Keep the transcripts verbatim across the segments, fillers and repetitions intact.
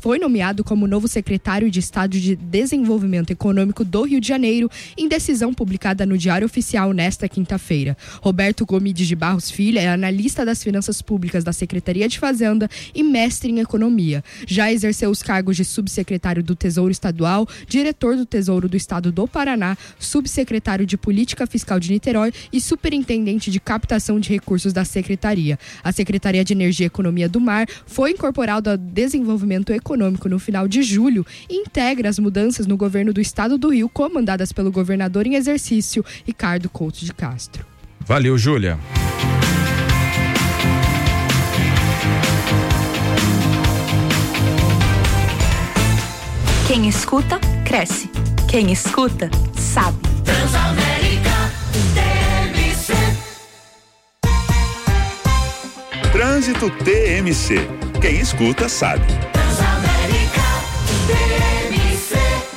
foi nomeado como novo secretário de Estado de Desenvolvimento Econômico do Rio de Janeiro, em decisão publicada no Diário Oficial nesta quinta-feira. Roberto Gomides de Barros Filho é analista das finanças públicas da Secretaria de Fazenda e mestre em economia. Já exerceu os cargos de subsecretário do Tesouro Estadual, diretor do Tesouro do Estado do Paraná, subsecretário de Política Fiscal de Niterói e superintendente de captação de recursos da Secretaria. A Secretaria de Energia e Economia do Mar foi incorporada ao Desenvolvimento Econômico no final de julho e integra as mudanças no governo do Estado do Rio, comandadas pelo governador em exercício, Ricardo Couto de Castro. Valeu, Júlia. Quem escuta, cresce. Quem escuta, sabe. Transamérica T M C. Trânsito T M C. Quem escuta, sabe. Transamérica T M C.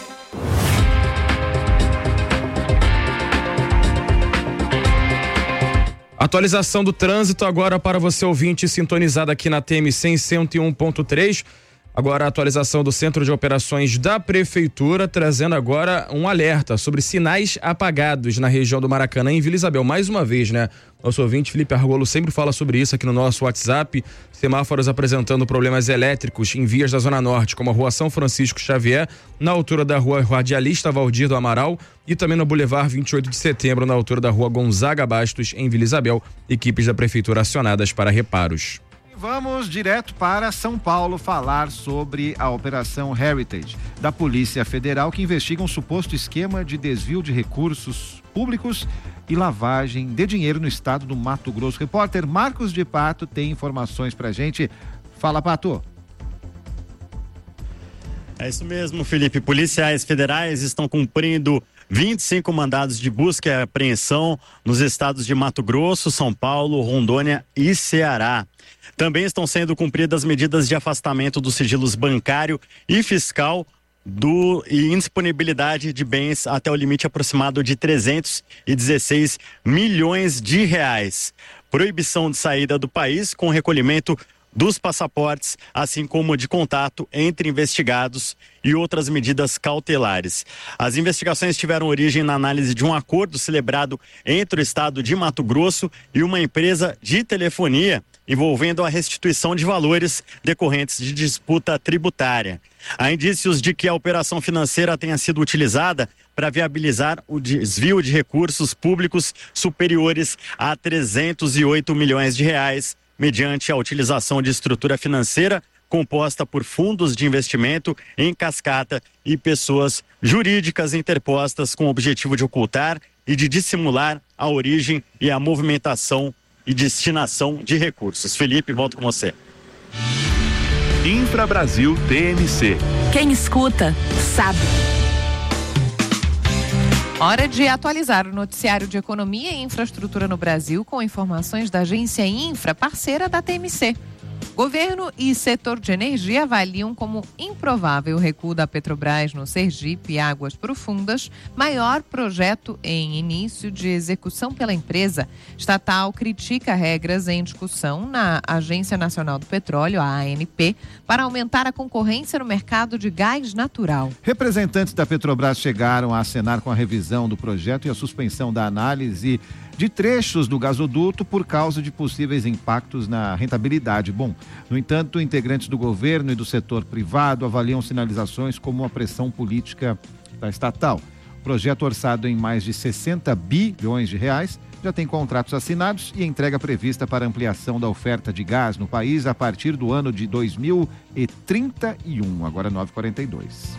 Atualização do trânsito agora para você ouvinte sintonizado aqui na T M C em cento e um ponto três. Agora a atualização do Centro de Operações da Prefeitura, trazendo agora um alerta sobre sinais apagados na região do Maracanã, em Vila Isabel. Mais uma vez, né? Nosso ouvinte Felipe Argolo sempre fala sobre isso aqui no nosso WhatsApp. Semáforos apresentando problemas elétricos em vias da Zona Norte, como a Rua São Francisco Xavier, na altura da Rua Radialista Valdir do Amaral e também no Boulevard vinte e oito de setembro, na altura da Rua Gonzaga Bastos, em Vila Isabel. Equipes da Prefeitura acionadas para reparos. Vamos direto para São Paulo falar sobre a Operação Heritage da Polícia Federal, que investiga um suposto esquema de desvio de recursos públicos e lavagem de dinheiro no estado do Mato Grosso. Repórter Marcos de Pato tem informações pra gente. Fala, Pato. É isso mesmo, Felipe. Policiais federais estão cumprindo vinte e cinco mandados de busca e apreensão nos estados de Mato Grosso, São Paulo, Rondônia e Ceará. Também estão sendo cumpridas medidas de afastamento dos sigilos bancário e fiscal do, e indisponibilidade de bens até o limite aproximado de trezentos e dezesseis milhões de reais. Proibição de saída do país com recolhimento dos passaportes, assim como de contato entre investigados e outras medidas cautelares. As investigações tiveram origem na análise de um acordo celebrado entre o estado de Mato Grosso e uma empresa de telefonia, envolvendo a restituição de valores decorrentes de disputa tributária. Há indícios de que a operação financeira tenha sido utilizada para viabilizar o desvio de recursos públicos superiores a trezentos e oito milhões de reais, mediante a utilização de estrutura financeira composta por fundos de investimento em cascata e pessoas jurídicas interpostas com o objetivo de ocultar e de dissimular a origem e a movimentação e destinação de recursos. Felipe, volto com você. Infra Brasil T M C. Quem escuta, sabe. Hora de atualizar o noticiário de economia e infraestrutura no Brasil com informações da agência Infra, parceira da T M C. Governo e setor de energia avaliam como improvável o recuo da Petrobras no Sergipe e Águas Profundas, maior projeto em início de execução pela empresa. Estatal critica regras em discussão na Agência Nacional do Petróleo, a ANP, para aumentar a concorrência no mercado de gás natural. Representantes da Petrobras chegaram a acenar com a revisão do projeto e a suspensão da análise de trechos do gasoduto por causa de possíveis impactos na rentabilidade. Bom, no entanto, integrantes do governo e do setor privado avaliam sinalizações como a pressão política da estatal. O projeto, orçado em mais de sessenta bilhões de reais, já tem contratos assinados e entrega prevista para ampliação da oferta de gás no país a partir do ano de dois mil e trinta e um, agora nove e quarenta e dois.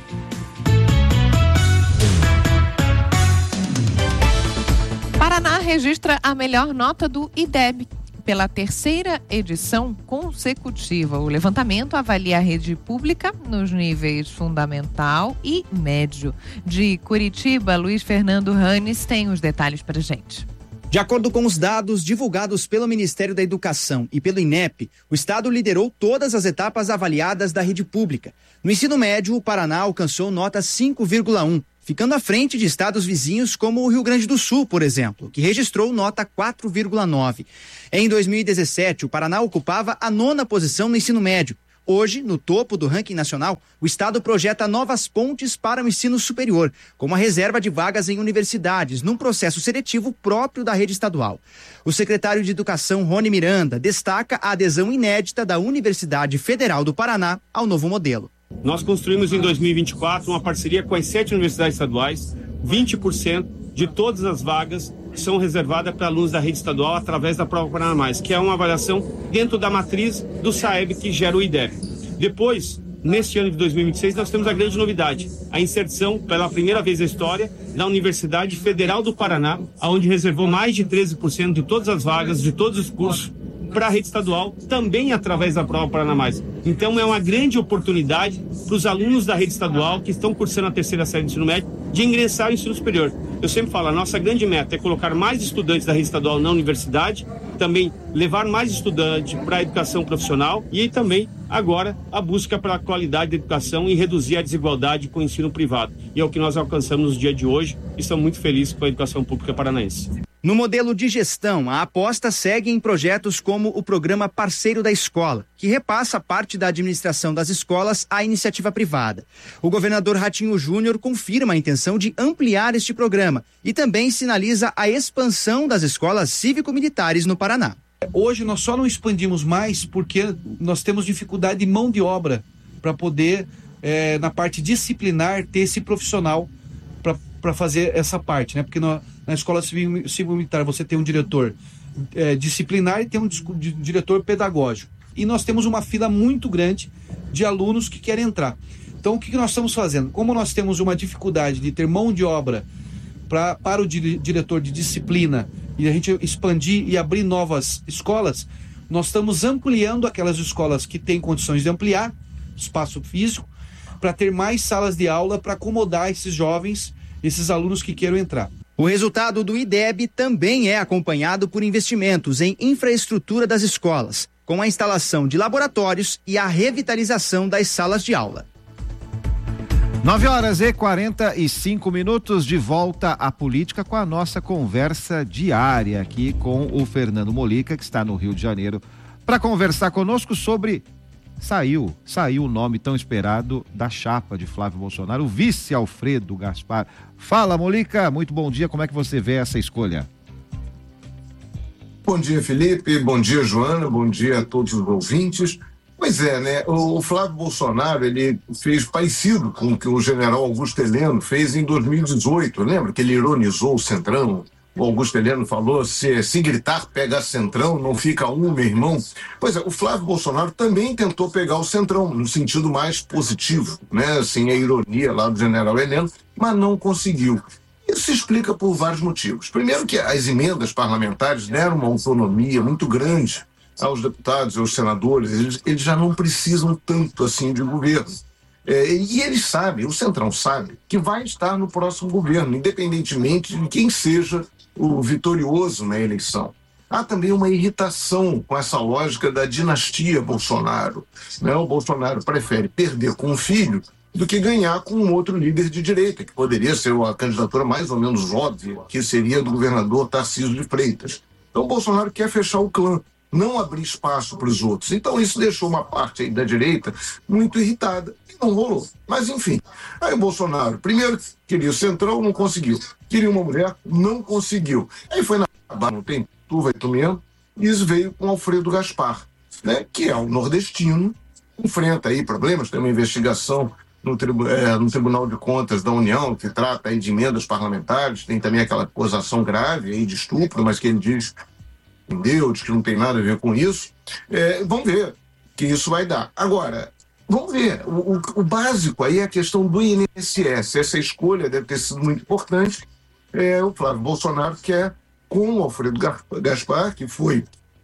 Paraná registra a melhor nota do I D E B pela terceira edição consecutiva. O levantamento avalia a rede pública nos níveis fundamental e médio. De Curitiba, Luiz Fernando Ranes tem os detalhes para a gente. De acordo com os dados divulgados pelo Ministério da Educação e pelo INEP, o estado liderou todas as etapas avaliadas da rede pública. No ensino médio, o Paraná alcançou nota cinco vírgula um, ficando à frente de estados vizinhos como o Rio Grande do Sul, por exemplo, que registrou nota quatro vírgula nove. Em dois mil e dezessete, o Paraná ocupava a nona posição no ensino médio. Hoje, no topo do ranking nacional, o estado projeta novas pontes para o ensino superior, como a reserva de vagas em universidades, num processo seletivo próprio da rede estadual. O secretário de Educação, Rony Miranda, destaca a adesão inédita da Universidade Federal do Paraná ao novo modelo. Nós construímos em dois mil e vinte e quatro uma parceria com as sete universidades estaduais. vinte por cento de todas as vagas são reservadas para alunos da rede estadual através da prova Paraná Mais, que é uma avaliação dentro da matriz do SAEB que gera o I D E P. Depois, neste ano de dois mil e vinte e seis, nós temos a grande novidade, a inserção pela primeira vez na história da Universidade Federal do Paraná, onde reservou mais de treze por cento de todas as vagas, de todos os cursos, para a rede estadual, também através da prova Paraná Mais. Então é uma grande oportunidade para os alunos da rede estadual que estão cursando a terceira série do ensino médio de ingressar no ensino superior. Eu sempre falo, a nossa grande meta é colocar mais estudantes da rede estadual na universidade, também levar mais estudantes para a educação profissional e também, agora, a busca pela qualidade da educação e reduzir a desigualdade com o ensino privado. E é o que nós alcançamos no dia de hoje e estamos muito felizes com a educação pública paranaense. No modelo de gestão, a aposta segue em projetos como o programa Parceiro da Escola, que repassa parte da administração das escolas à iniciativa privada. O governador Ratinho Júnior confirma a intenção de ampliar este programa e também sinaliza a expansão das escolas cívico-militares no Paraná. Hoje nós só não expandimos mais porque nós temos dificuldade de mão de obra para poder, é, na parte disciplinar, ter esse profissional para fazer essa parte, né? Porque no, na escola civil, civil militar você tem um diretor é, disciplinar e tem um di, diretor pedagógico. E nós temos uma fila muito grande de alunos que querem entrar. Então o que, que nós estamos fazendo? Como nós temos uma dificuldade de ter mão de obra pra, para o di, diretor de disciplina e a gente expandir e abrir novas escolas, nós estamos ampliando aquelas escolas que têm condições de ampliar espaço físico para ter mais salas de aula para acomodar esses jovens, esses alunos que queiram entrar. O resultado do I D E B também é acompanhado por investimentos em infraestrutura das escolas, com a instalação de laboratórios e a revitalização das salas de aula. nove horas e quarenta e cinco minutos, de volta à política com a nossa conversa diária aqui com o Fernando Molica, que está no Rio de Janeiro, para conversar conosco sobre Saiu, saiu o nome tão esperado da chapa de Flávio Bolsonaro, o vice Alfredo Gaspar. Fala, Molica, muito bom dia, como é que você vê essa escolha? Bom dia, Felipe, bom dia, Joana, bom dia a todos os ouvintes. Pois é, né, o Flávio Bolsonaro, ele fez parecido com o que o general Augusto Heleno fez em dois mil e dezoito, lembra que ele ironizou o Centrão? O Augusto Heleno falou, se, se gritar, pega Centrão, não fica um, meu irmão. Pois é, o Flávio Bolsonaro também tentou pegar o Centrão, no sentido mais positivo, né? Assim, a ironia lá do general Heleno, mas não conseguiu. Isso se explica por vários motivos. Primeiro que as emendas parlamentares deram uma autonomia muito grande aos deputados e aos senadores, eles, eles já não precisam tanto assim de governo. É, e eles sabem, o Centrão sabe, que vai estar no próximo governo, independentemente de quem seja o vitorioso na eleição. Há também uma irritação com essa lógica da dinastia Bolsonaro, né? O Bolsonaro prefere perder com o filho do que ganhar com um outro líder de direita, que poderia ser a candidatura mais ou menos óbvia, que seria do governador Tarcísio de Freitas. Então o Bolsonaro quer fechar o clã, não abrir espaço para os outros. Então isso deixou uma parte aí da direita muito irritada, e não rolou. Mas enfim, aí o Bolsonaro primeiro queria o Centrão, não conseguiu. Queria uma mulher, não conseguiu. Aí foi na não tem tu, vai tu mesmo, e isso veio com Alfredo Gaspar, né, que é um nordestino, enfrenta aí problemas, tem uma investigação no, tribu é, no Tribunal de Contas da União, que trata aí de emendas parlamentares, tem também aquela acusação grave aí de estupro, mas que ele diz em Deus, que não tem nada a ver com isso. É, vamos ver que isso vai dar. Agora, vamos ver, o, o, o básico aí é a questão do I N S S, essa escolha deve ter sido muito importante. É, o Flávio Bolsonaro quer, com o Alfredo Gaspar, que foi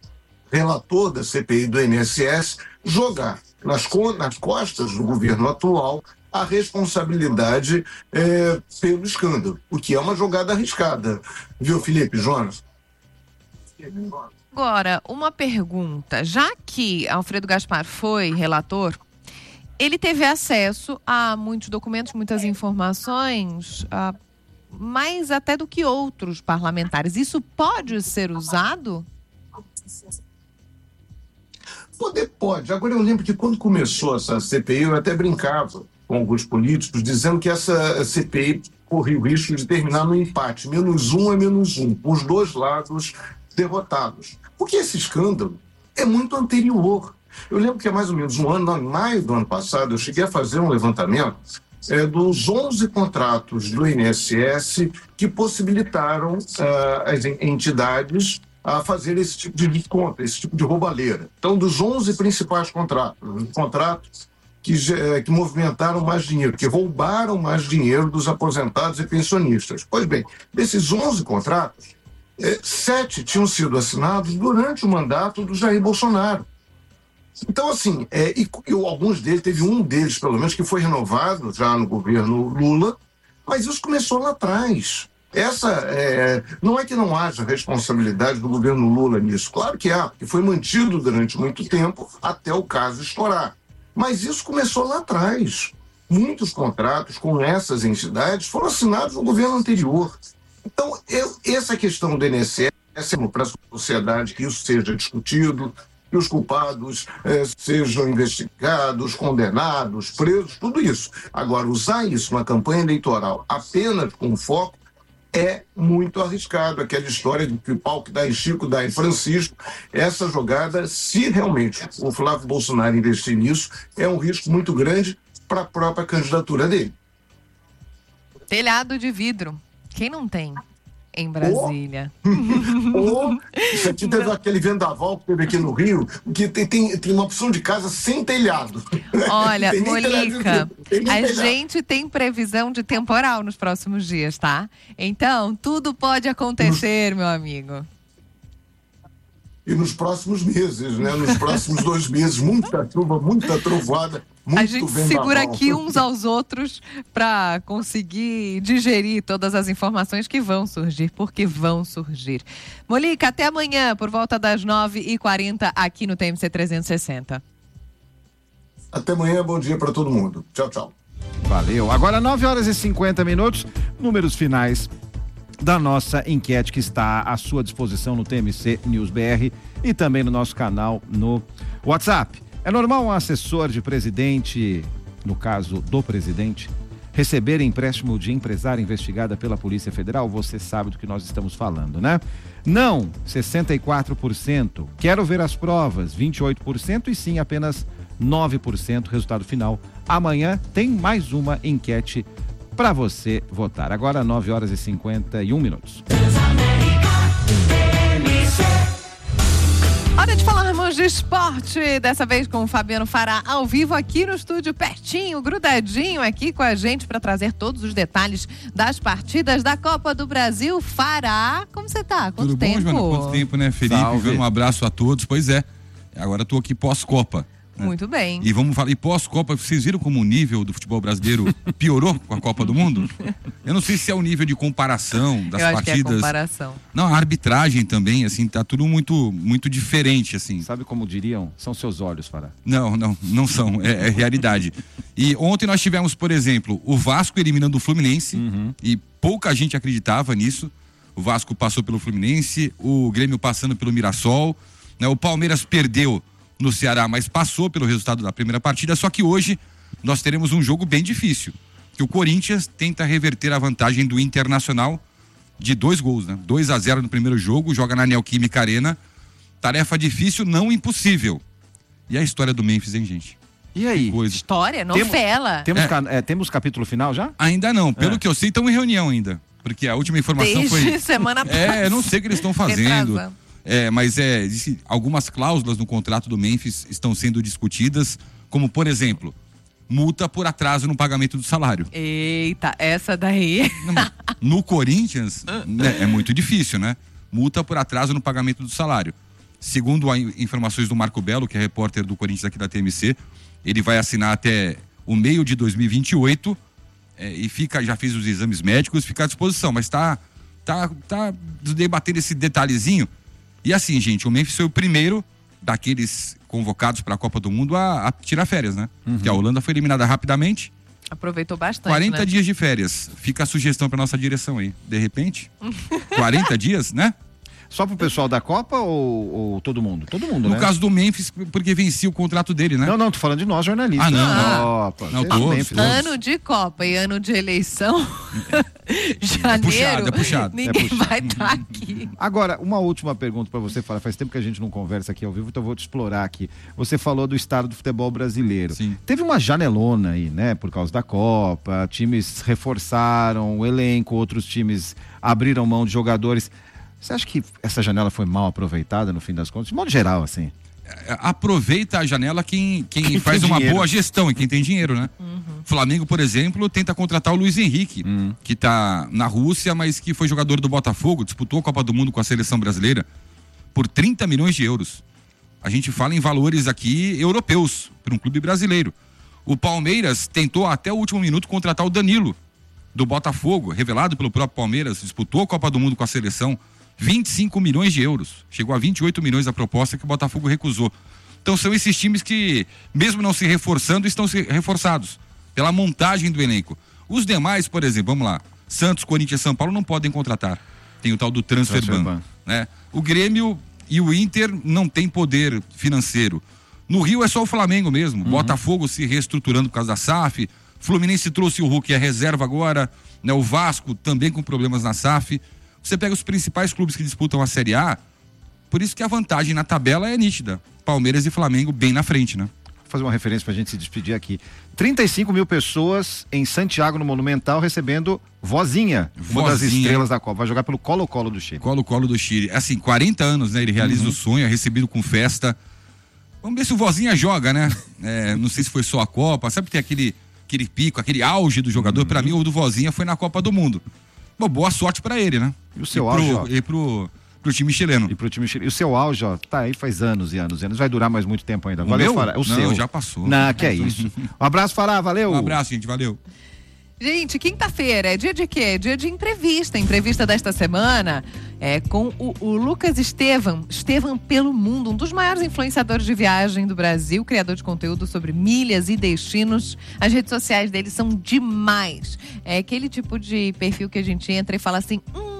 relator da C P I do I N S S, jogar nas, nas costas do governo atual a responsabilidade é, pelo escândalo, o que é uma jogada arriscada. Viu, Felipe, Jonas? Agora, uma pergunta. Já que Alfredo Gaspar foi relator, ele teve acesso a muitos documentos, muitas informações, a, mais até do que outros parlamentares. Isso pode ser usado? poder pode. Agora eu lembro que quando começou essa C P I, eu até brincava com alguns políticos, dizendo que essa C P I corria o risco de terminar no empate, menos um é menos um, os dois lados derrotados. Porque esse escândalo é muito anterior. Eu lembro que há mais ou menos um ano, em maio do ano passado, eu cheguei a fazer um levantamento é, dos onze contratos do I N S S que possibilitaram uh, as entidades a fazer esse tipo de desconto, esse tipo de roubalheira. Então, dos onze principais contratos, os contratos que, que movimentaram mais dinheiro, que roubaram mais dinheiro dos aposentados e pensionistas. Pois bem, desses onze contratos, eh, sete tinham sido assinados durante o mandato do Jair Bolsonaro. Então, assim, é, e, e alguns deles, teve um deles, pelo menos, que foi renovado já no governo Lula, mas isso começou lá atrás. Essa, é, não é que não haja responsabilidade do governo Lula nisso, claro que há, porque foi mantido durante muito tempo até o caso estourar. Mas isso começou lá atrás. Muitos contratos com essas entidades foram assinados no governo anterior. Então, eu, essa questão do I N S S, para a sociedade, que isso seja discutido, que os culpados eh, sejam investigados, condenados, presos, tudo isso. Agora, usar isso na campanha eleitoral apenas com foco é muito arriscado. Aquela história de que o pau que dá em Chico dá em Francisco, essa jogada, se realmente o Flávio Bolsonaro investir nisso, é um risco muito grande para a própria candidatura dele. Telhado de vidro. Quem não tem em Brasília? Ou, isso aqui teve aquele vendaval que teve aqui no Rio, que tem, tem, tem uma opção de casa sem telhado. Olha, Tem nem Molica, telhado, a gente tem previsão de temporal nos próximos dias, tá? Então, tudo pode acontecer, meu amigo. E nos próximos meses, né? Nos próximos dois meses, muita chuva, muita trovoada, muito A gente vendaval. segura aqui uns aos outros para conseguir digerir todas as informações que vão surgir, porque vão surgir. Molica, até amanhã, por volta das nove e quarenta, aqui no T M C trezentos e sessenta. Até amanhã, bom dia para todo mundo. Tchau, tchau. Valeu. Agora nove horas e cinquenta minutos, números finais da nossa enquete que está à sua disposição no T M C News B R e também no nosso canal no WhatsApp. É normal um assessor de presidente, no caso do presidente, receber empréstimo de empresária investigada pela Polícia Federal? Você sabe do que nós estamos falando, né? Não, sessenta e quatro por cento. Quero ver as provas, vinte e oito por cento, e sim, apenas nove por cento. Resultado final. Amanhã tem mais uma enquete para você votar. Agora nove horas e cinquenta e um minutos. Hora de falarmos de esporte, dessa vez com o Fabiano Fará, ao vivo aqui no estúdio, pertinho, grudadinho aqui com a gente para trazer todos os detalhes das partidas da Copa do Brasil. Fará, como você tá? Quanto Tudo tempo? bom, Joana? Quanto tempo, né, Felipe? Salve. Um abraço a todos. Pois é, agora eu tô aqui pós-Copa. Né? Muito bem. E vamos falar, e pós-Copa, vocês viram como o nível do futebol brasileiro piorou com a Copa do Mundo? Eu não sei se é o nível de comparação das Eu acho partidas. que é comparação. Não, a arbitragem também, assim, tá tudo muito, muito diferente, assim. Sabe como diriam? São seus olhos, Fará. Não, não, não são, é, é realidade. E ontem nós tivemos, por exemplo, o Vasco eliminando o Fluminense, uhum. e pouca gente acreditava nisso. O Vasco passou pelo Fluminense, o Grêmio passando pelo Mirassol, né? O Palmeiras perdeu no Ceará, mas passou pelo resultado da primeira partida, só que hoje nós teremos um jogo bem difícil, que o Corinthians tenta reverter a vantagem do Internacional de dois gols, né? dois a zero no primeiro jogo, joga na Neoquímica Arena, tarefa difícil, não impossível. E a história do Memphis, hein, gente? E aí? Coisa. História, novela. Temos, É. ca- é, temos capítulo final já? Ainda não, pelo É. que eu sei, estão em reunião ainda, porque a última informação Desde foi... semana passada. É, eu não sei o que eles estão fazendo. Retrasando. É, mas é, disse, algumas cláusulas no contrato do Memphis estão sendo discutidas, como, por exemplo, multa por atraso no pagamento do salário. Eita, essa daí. No Corinthians, né, é muito difícil, né? Multa por atraso no pagamento do salário. Segundo as informações do Marco Belo, que é repórter do Corinthians aqui da T M C, ele vai assinar até o meio de dois mil e vinte e oito é, e fica, já fez os exames médicos, fica à disposição, mas tá, tá, tá debatendo esse detalhezinho. E assim, gente, o Memphis foi o primeiro daqueles convocados para a Copa do Mundo a, a tirar férias, né? Uhum. Porque a Holanda foi eliminada rapidamente. Aproveitou bastante, quarenta né? dias de férias. Fica a sugestão para nossa direção aí. De repente, quarenta dias, né? Só pro pessoal da Copa ou, ou todo mundo? Todo mundo, No né? caso do Memphis, porque vencia o contrato dele, né? Não, não, tô falando de nós jornalistas. Ah, não. Ah, Copa. Não, Vocês todos, Memphis, todos. Ano de Copa e ano de eleição. Janeiro. puxado, é puxado. Ninguém É puxado. vai estar aqui. Agora, uma última pergunta para você falar. Faz tempo que a gente não conversa aqui ao vivo, então eu vou te explorar aqui. Você falou do estado do futebol brasileiro. Sim. Teve uma janelona aí, né? Por causa da Copa, times reforçaram o elenco, outros times abriram mão de jogadores. Você acha que essa janela foi mal aproveitada no fim das contas? De modo geral, assim. Aproveita a janela quem, quem, Quem faz tem uma dinheiro. boa gestão e quem tem dinheiro, né? Uhum. Flamengo, por exemplo, tenta contratar o Luiz Henrique, Hum. que tá na Rússia, mas que foi jogador do Botafogo, disputou a Copa do Mundo com a seleção brasileira por trinta milhões de euros. A gente fala em valores aqui europeus, para um clube brasileiro. O Palmeiras tentou até o último minuto contratar o Danilo, do Botafogo, revelado pelo próprio Palmeiras, disputou a Copa do Mundo com a seleção, vinte e cinco milhões de euros. Chegou a vinte e oito milhões a proposta que o Botafogo recusou. Então são esses times que, mesmo não se reforçando, estão se reforçados pela montagem do elenco. Os demais, por exemplo, vamos lá, Santos, Corinthians e São Paulo não podem contratar. Tem o tal do transfer, Transfer ban, ban. né? O Grêmio e o Inter não têm poder financeiro. No Rio é só o Flamengo mesmo. Uhum. Botafogo se reestruturando por causa da S A F. Fluminense trouxe o Hulk, é reserva agora, né? O Vasco também com problemas na S A F. Você pega os principais clubes que disputam a Série A, por isso que a vantagem na tabela é nítida. Palmeiras e Flamengo bem na frente, né? Vou fazer uma referência pra gente se despedir aqui. trinta e cinco mil pessoas em Santiago, no Monumental, recebendo Vozinha, uma das Vozinha. estrelas da Copa. Vai jogar pelo Colo-Colo do Chile. Colo-Colo do Chile. Assim, quarenta anos, né? Ele realiza Uhum. o sonho, é recebido com festa. Vamos ver se o Vozinha joga, né? É, não sei se foi só a Copa. Sabe que tem aquele, aquele pico, aquele auge do jogador? Uhum. Pra mim, o do Vozinha foi na Copa do Mundo. Bom, boa sorte pra ele, né? E o seu e pro, auge, ó. E pro, pro time chileno. E pro time chileno. E o seu auge, ó, tá aí faz anos e anos e anos. Vai durar mais muito tempo ainda. O Valeu, meu? Fará. O Não, seu. já passou. Não, que é isso. Um abraço, Fará. Valeu. Um abraço, gente. Valeu. Gente, quinta-feira é dia de quê? Dia de entrevista. Entrevista desta semana é com o, o Lucas Estevam, Estevam pelo Mundo, um dos maiores influenciadores de viagem do Brasil, criador de conteúdo sobre milhas e destinos. As redes sociais dele são demais. É aquele tipo de perfil que a gente entra e fala assim, hum,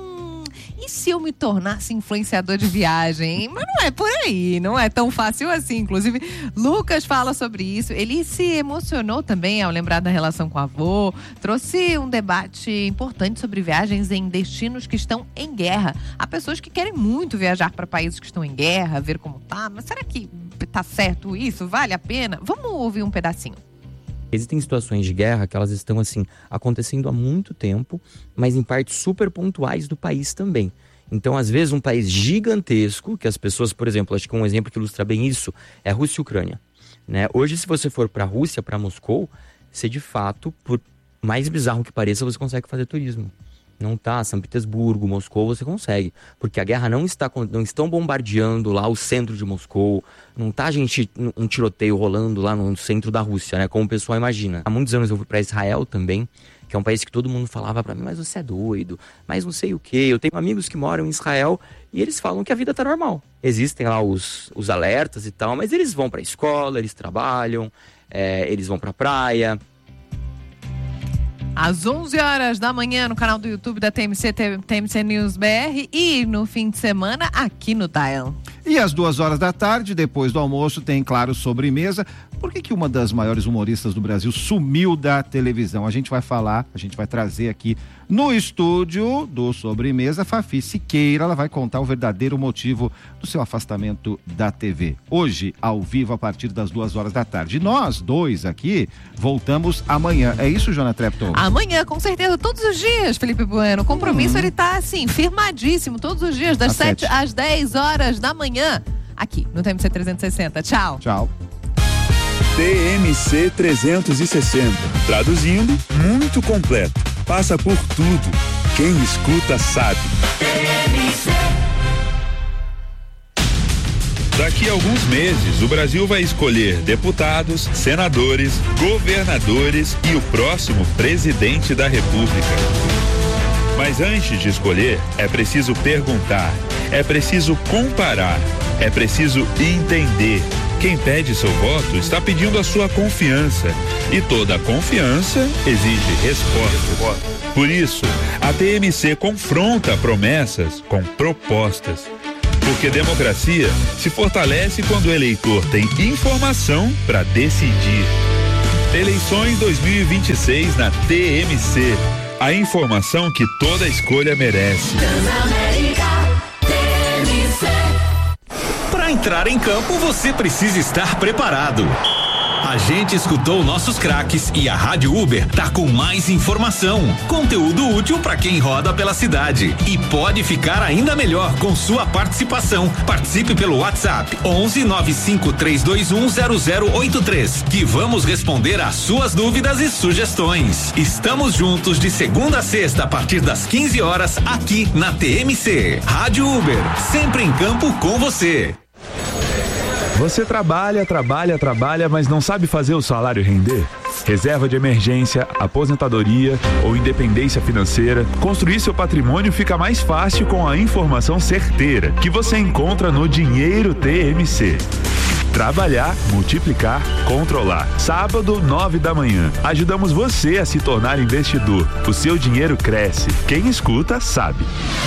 e se eu me tornasse influenciador de viagem? Mas não é por aí, não é tão fácil assim. Inclusive, Lucas fala sobre isso. Ele se emocionou também ao lembrar da relação com o avô. Trouxe um debate importante sobre viagens em destinos que estão em guerra. Há pessoas que querem muito viajar para países que estão em guerra, ver como tá. Mas será que tá certo isso? Vale a pena? Vamos ouvir um pedacinho. Existem situações de guerra que elas estão assim acontecendo há muito tempo, mas em partes super pontuais do país também. Então, às vezes, um país gigantesco, que as pessoas, por exemplo, acho que um exemplo que ilustra bem isso é a Rússia e a Ucrânia, né? Hoje, se você for para a Rússia, para Moscou, você de fato, por mais bizarro que pareça, você consegue fazer turismo. Não tá, São Petersburgo, Moscou, você consegue. Porque a guerra não está, não estão bombardeando lá o centro de Moscou, não tá, gente, um tiroteio rolando lá no centro da Rússia, né? Como o pessoal imagina. Há muitos anos eu fui para Israel também, que é um país que todo mundo falava para mim, mas você é doido, mas não sei o quê. Eu tenho amigos que moram em Israel e eles falam que a vida tá normal. Existem lá os, os alertas e tal, mas eles vão pra escola, eles trabalham, é, eles vão pra praia. Às onze horas da manhã no canal do YouTube da T M C, T M C News B R e no fim de semana aqui no Dial. E às duas horas da tarde, depois do almoço, tem, claro, sobremesa. Por que que uma das maiores humoristas do Brasil sumiu da televisão? A gente vai falar, a gente vai trazer aqui no estúdio do Sobremesa, Fafi Siqueira. Ela vai contar o verdadeiro motivo do seu afastamento da T V. Hoje, ao vivo, a partir das duas horas da tarde. Nós dois aqui voltamos amanhã. É isso, Jona Trepton? Amanhã, com certeza, todos os dias, Felipe Bueno. O compromisso, Uhum. ele tá, assim, firmadíssimo. Todos os dias, das Às sete sete. às dez horas da manhã, aqui no T M C trezentos e sessenta. Tchau. Tchau. T M C trezentos e sessenta. Traduzindo, muito completo. Passa por tudo. Quem escuta sabe. Daqui a alguns meses, o Brasil vai escolher deputados, senadores, governadores e o próximo presidente da República. Mas antes de escolher, é preciso perguntar, é preciso comparar, é preciso entender. Quem pede seu voto está pedindo a sua confiança. E toda confiança exige resposta. Por isso, a T M C confronta promessas com propostas. Porque democracia se fortalece quando o eleitor tem informação para decidir. Eleições dois mil e vinte e seis na T M C. A informação que toda escolha merece. Para entrar em campo, você precisa estar preparado. A gente escutou nossos craques e a Rádio Uber tá com mais informação, conteúdo útil para quem roda pela cidade e pode ficar ainda melhor com sua participação. Participe pelo WhatsApp onze nove cinco três dois um zero zero oito três, que vamos responder às suas dúvidas e sugestões. Estamos juntos de segunda a sexta a partir das quinze horas aqui na T M C. Rádio Uber, sempre em campo com você. Você trabalha, trabalha, trabalha, mas não sabe fazer o salário render? Reserva de emergência, aposentadoria ou independência financeira, construir seu patrimônio fica mais fácil com a informação certeira que você encontra no Dinheiro T M C. Trabalhar, multiplicar, controlar. Sábado, nove da manhã. Ajudamos você a se tornar investidor. O seu dinheiro cresce. Quem escuta, sabe.